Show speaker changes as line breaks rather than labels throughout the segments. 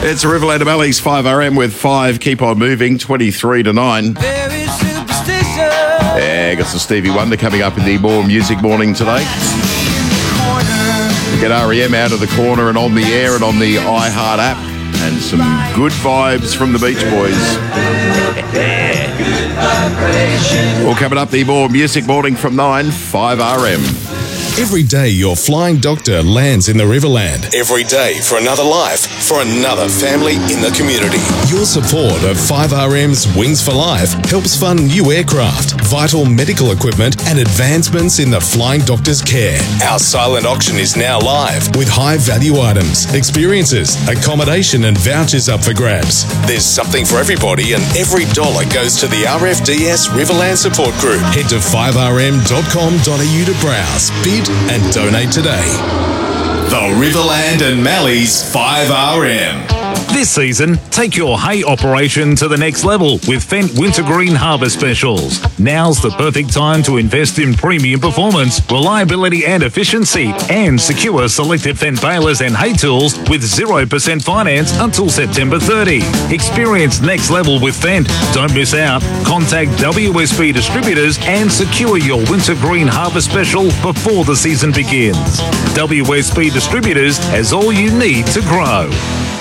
It's Riverland of Ellie's 5RM with 5. Keep on moving, 23 to 9. Yeah, got some Stevie Wonder coming up in the More Music Morning today. Get REM out of the corner and on the air and on the iHeart app. And some good vibes from the Beach Boys. Well, coming up, the More Music Morning from 9, 5RM.
Every day your flying doctor lands in the Riverland. Every day for another life, for another family in the community. Your support of 5RM's Wings for Life helps fund new aircraft, vital medical equipment and advancements in the flying doctor's care. Our silent auction is now live with high value items, experiences, accommodation and vouchers up for grabs. There's something for everybody and every dollar goes to the RFDS Riverland Support Group. Head to 5rm.com.au to browse, bid and donate today. The Riverland and Mallee's 5RM.
This season, take your hay operation to the next level with Fendt Wintergreen Harvest Specials. Now's the perfect time to invest in premium performance, reliability and efficiency, and secure selected Fendt balers and hay tools with 0% finance until September 30. Experience next level with Fendt. Don't miss out. Contact WSB Distributors and secure your Wintergreen Harvest Special before the season begins. WSB Distributors has all you need to grow.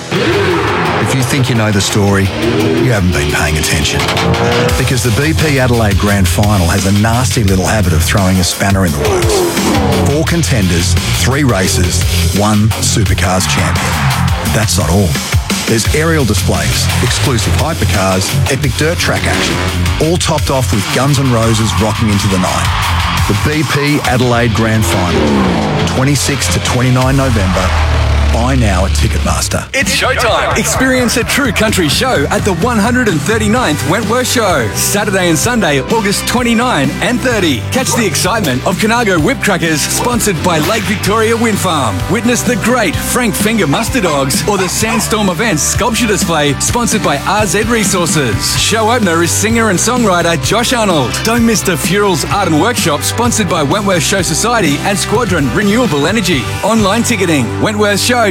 If you think you know the story, you haven't been paying attention. Because the BP Adelaide Grand Final has a nasty little habit of throwing a spanner in the works. 4 contenders, 3 races, 1 Supercars champion. That's not all. There's aerial displays, exclusive hypercars, epic dirt track action, all topped off with Guns N' Roses rocking into the night. The BP Adelaide Grand Final, 26 to 29 November. Buy now at Ticketmaster.
It's showtime. Experience a true country show at the 139th Wentworth Show. Saturday and Sunday, August 29 and 30. Catch the excitement of Conago Whip Crackers, sponsored by Lake Victoria Wind Farm. Witness the great Frank Finger Muster Dogs or the Sandstorm Events Sculpture Display, sponsored by RZ Resources. Show opener is singer and songwriter Josh Arnold. Don't miss the Furals Art and Workshop, sponsored by Wentworth Show Society and Squadron Renewable Energy. Online ticketing, wentworthshow.org.au.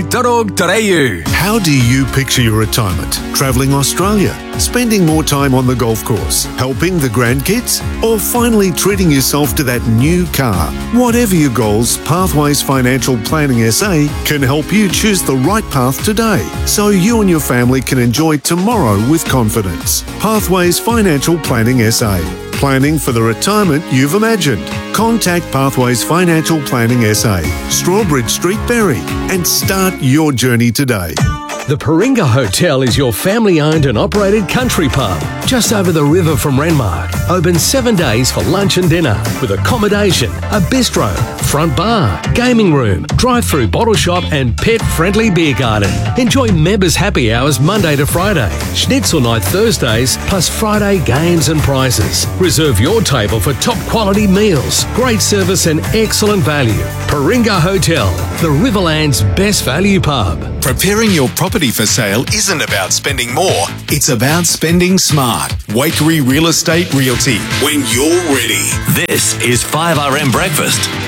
How do you picture your retirement? Travelling Australia? Spending more time on the golf course? Helping the grandkids? Or finally treating yourself to that new car? Whatever your goals, Pathways Financial Planning SA can help you choose the right path today so you and your family can enjoy tomorrow with confidence. Pathways Financial Planning SA. Planning for the retirement you've imagined. Contact Pathways Financial Planning SA, Strawbridge Street, Berry, and start your journey today.
The Paringa Hotel is your family-owned and operated country pub, just over the river from Renmark. Open 7 days for lunch and dinner, with accommodation, a bistro, front bar, gaming room, drive-through bottle shop and pet-friendly beer garden. Enjoy members' happy hours Monday to Friday, schnitzel night Thursdays, plus Friday games and prizes. Reserve your table for top-quality meals, great service and excellent value. Paringa Hotel, the Riverland's best value pub.
Preparing your property for sale isn't about spending more, it's about spending smart. Wakery Real Estate Realty, when you're ready.
This is 5RM Breakfast